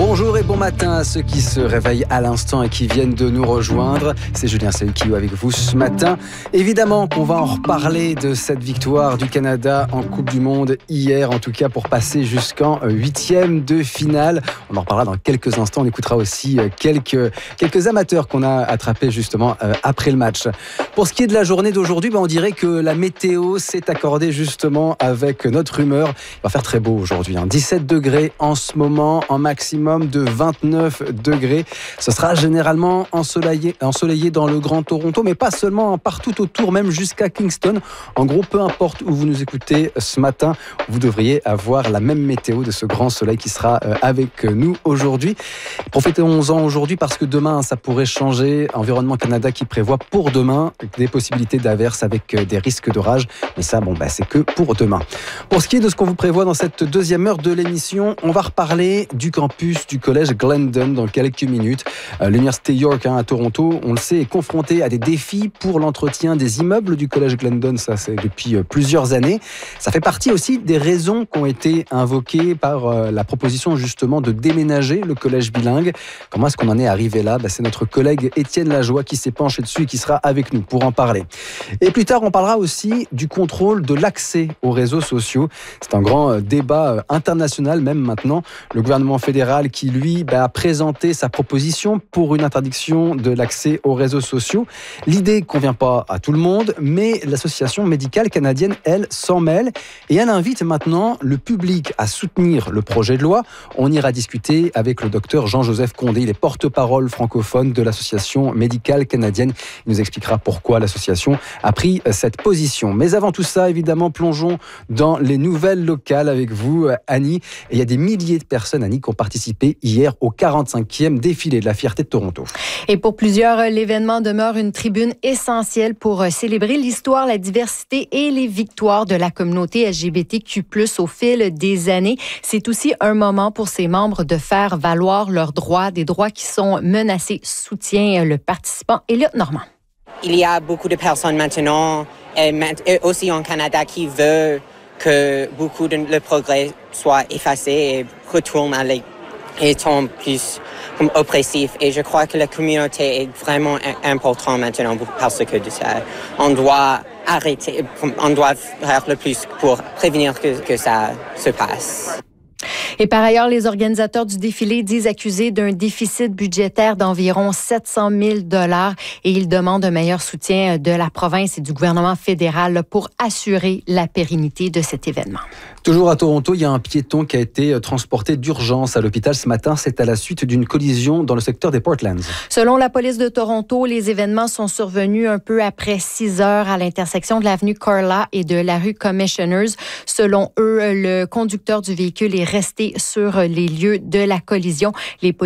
Bonjour et bon matin à ceux qui se réveillent à l'instant et qui viennent de nous rejoindre. C'est Julien Saïkiou avec vous ce matin. Évidemment qu'on va en reparler de cette victoire du Canada en Coupe du Monde hier, en tout cas pour passer jusqu'en 8e de finale. On en reparlera dans quelques instants. On écoutera aussi quelques amateurs qu'on a attrapés justement après le match. Pour ce qui est de la journée d'aujourd'hui, on dirait que la météo s'est accordée justement avec notre humeur. Il va faire très beau aujourd'hui, 17 degrés en ce moment, en maximum de 29 degrés. Ce sera généralement ensoleillé dans le Grand Toronto, mais pas seulement, partout autour, même jusqu'à Kingston. En gros, peu importe où vous nous écoutez ce matin, vous devriez avoir la même météo de ce grand soleil qui sera avec nous aujourd'hui. Profitons-en aujourd'hui parce que demain, ça pourrait changer. Environnement Canada qui prévoit pour demain des possibilités d'averses avec des risques d'orage. Mais ça, c'est que pour demain. Pour ce qui est de ce qu'on vous prévoit dans cette deuxième heure de l'émission, on va reparler du campus du collège Glendon dans quelques minutes. L'université York à Toronto, on le sait, est confrontée à des défis pour l'entretien des immeubles du collège Glendon. Ça, c'est depuis plusieurs années. Ça fait partie aussi des raisons qui ont été invoquées par la proposition justement de déménager le collège bilingue. Comment est-ce qu'on en est arrivé là ? C'est notre collègue Étienne Lajoie qui s'est penché dessus et qui sera avec nous pour en parler. Et plus tard, on parlera aussi du contrôle de l'accès aux réseaux sociaux. C'est un grand débat international même maintenant. Le gouvernement fédéral qui, lui, a présenté sa proposition pour une interdiction de l'accès aux réseaux sociaux. L'idée ne convient pas à tout le monde, mais l'Association médicale canadienne, elle, s'en mêle et elle invite maintenant le public à soutenir le projet de loi. On ira discuter avec le docteur Jean-Joseph Condé, il est porte-parole francophone de l'Association médicale canadienne. Il nous expliquera pourquoi l'association a pris cette position. Mais avant tout ça, évidemment, plongeons dans les nouvelles locales avec vous, Annie. Et il y a des milliers de personnes, Annie, qui ont participé hier au 45e défilé de la fierté de Toronto. Et pour plusieurs, l'événement demeure une tribune essentielle pour célébrer l'histoire, la diversité et les victoires de la communauté LGBTQ+, au fil des années. C'est aussi un moment pour ses membres de faire valoir leurs droits, des droits qui sont menacés, soutient le participant Elliot Normand. Il y a beaucoup de personnes maintenant, et aussi en Canada, qui veulent que beaucoup de le progrès soit effacé et retourne à étant plus oppressif. Et je crois que la communauté est vraiment importante maintenant parce que de ça, on doit arrêter, on doit faire le plus pour prévenir que ça se passe. Et par ailleurs, les organisateurs du défilé disent accusés d'un déficit budgétaire d'environ 700 000 $ et ils demandent un meilleur soutien de la province et du gouvernement fédéral pour assurer la pérennité de cet événement. Toujours à Toronto, il y a un piéton qui a été transporté d'urgence à l'hôpital ce matin. C'est à la suite d'une collision dans le secteur des Portlands. Selon la police de Toronto, les événements sont survenus un peu après 6 heures à l'intersection de l'avenue Carla et de la rue Commissioners. Selon eux, le conducteur du véhicule est resté sur les lieux de la collision. Les